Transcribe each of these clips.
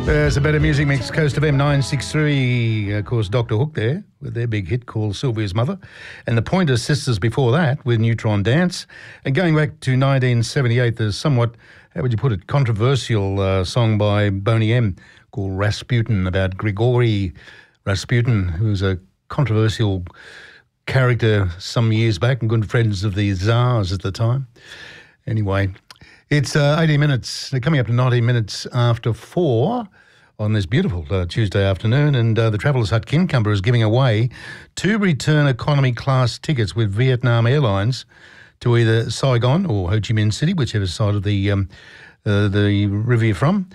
There's a better music mix, Coast FM 963. Of course, Dr. Hook there with their big hit called Sylvia's Mother. And the Pointer Sisters before that with Neutron Dance. And going back to 1978, there's somewhat, how would you put it, controversial song by Boney M called Rasputin, about Grigory Rasputin, who was a controversial character some years back and good friends of the Tsars at the time. Anyway, it's 18 minutes, coming up to 19 minutes after 4 on this beautiful Tuesday afternoon, and the Travellers Hut Kincumber is giving away 2 return economy class tickets with Vietnam Airlines to either Saigon or Ho Chi Minh City, whichever side of the river you're from,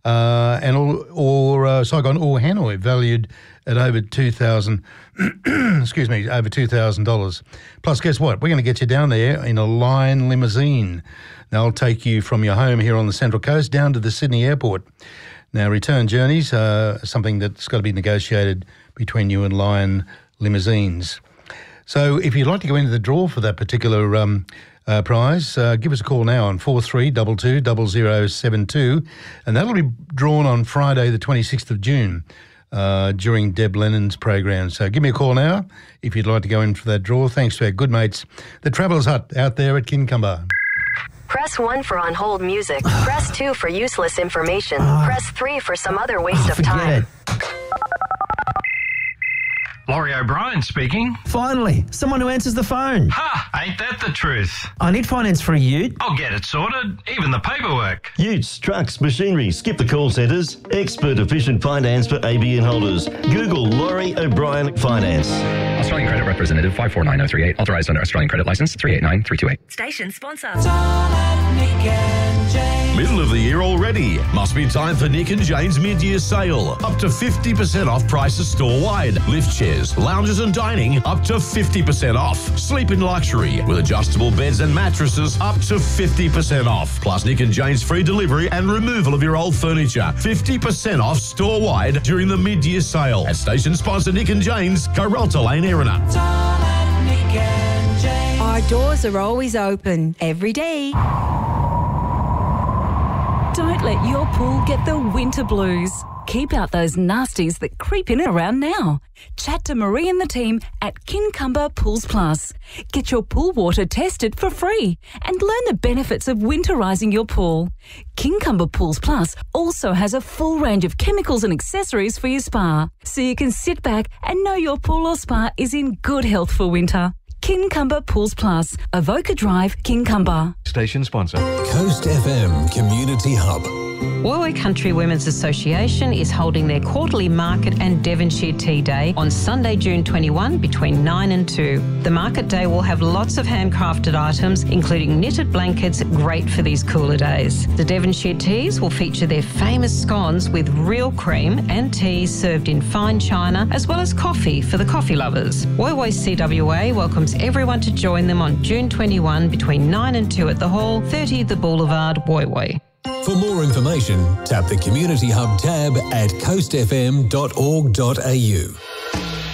or Saigon or Hanoi, valued at over $2,000. over $2,000. Plus, guess what? We're going to get you down there in a Lion limousine. They'll take you from your home here on the Central Coast down to the Sydney Airport. Now, return journeys are something that's got to be negotiated between you and Lion Limousines. So if you'd like to go into the draw for that particular prize, give us a call now on 4322 0072, and that'll be drawn on Friday the 26th of June during Deb Lennon's program. So give me a call now if you'd like to go in for that draw. Thanks to our good mates, the Travellers Hut out there at Kincumber. Press 1 for on-hold music. Press 2 for useless information. Press 3 for some other waste of time. Laurie O'Brien speaking. Finally, someone who answers the phone. Ha! Ain't that the truth? I need finance for a ute. I'll get it sorted, even the paperwork. Utes, trucks, machinery, skip the call centres. Expert efficient finance for ABN holders. Google Laurie O'Brien Finance. Australian Credit Representative 549038. Authorised under Australian Credit Licence 389328. Station sponsor. Middle of the year already. Must be time for Nick and Jane's mid-year sale. Up to 50% off prices store-wide. Lift chairs, lounges and dining up to 50% off. Sleep in luxury with adjustable beds and mattresses up to 50% off. Plus Nick and Jane's free delivery and removal of your old furniture. 50% off store-wide during the mid-year sale. At station sponsor Nick and Jane's, Coralta Lane, Erina. Our doors are always open, every day. Don't let your pool get the winter blues. Keep out those nasties that creep in and around now. Chat to Marie and the team at Kincumber Pools Plus. Get your pool water tested for free and learn the benefits of winterising your pool. Kincumber Pools Plus also has a full range of chemicals and accessories for your spa, so you can sit back and know your pool or spa is in good health for winter. Kincumber Pools Plus, Avoca Drive, Kincumber. Station sponsor. Coast FM Community Hub. Woiwoi Country Women's Association is holding their quarterly market and Devonshire Tea Day on Sunday, June 21 between 9 and 2. The market day will have lots of handcrafted items, including knitted blankets, great for these cooler days. The Devonshire teas will feature their famous scones with real cream and tea served in fine china, as well as coffee for the coffee lovers. Woiwoi CWA welcomes everyone to join them on June 21 between 9 and 2 at the Hall, 30 The Boulevard, Woiwoi. For more information, tap the Community Hub tab at coastfm.org.au.